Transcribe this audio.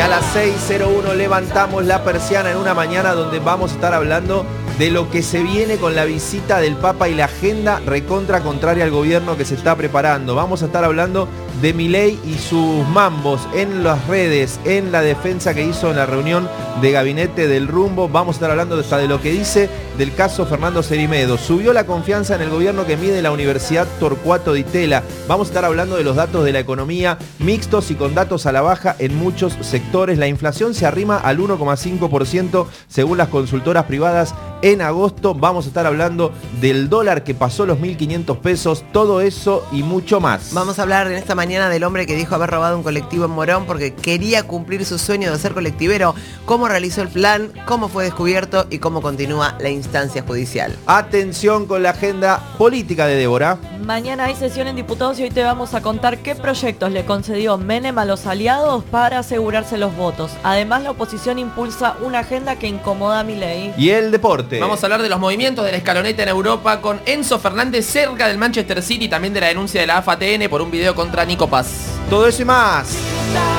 a las 6:01 levantamos la persiana en una mañana donde vamos a estar hablando de lo que se viene con la visita del Papa y la agenda recontra contraria al gobierno que se está preparando. Vamos a estar hablando de Milei y sus mambos en las redes, en la defensa que hizo en la reunión de gabinete del Rumbo. Vamos a estar hablando hasta de lo que dice del caso Fernando Cerimedo. Subió la confianza en el gobierno que mide la Universidad Torcuato Di Tella. Vamos a estar hablando de los datos de la economía mixtos y con datos a la baja en muchos sectores. La inflación se arrima al 1,5% según las consultoras privadas en agosto. Vamos a estar hablando del dólar que pasó los 1.500 pesos, todo eso y mucho más. Vamos a hablar en esta mañana del hombre que dijo haber robado un colectivo en Morón porque quería cumplir su sueño de ser colectivero, cómo realizó el plan, cómo fue descubierto y cómo continúa la instancia judicial. Atención con la agenda política de Débora. Mañana hay sesión en diputados y hoy te vamos a contar qué proyectos le concedió Menem a los aliados para asegurarse los votos. Además, la oposición impulsa una agenda que incomoda a Milei. Y el deporte. Vamos a hablar de los movimientos de la escaloneta en Europa con Enzo Fernández cerca del Manchester City y también de la denuncia de la AFA-TN por un video contra Nico Paz. Todo eso y más.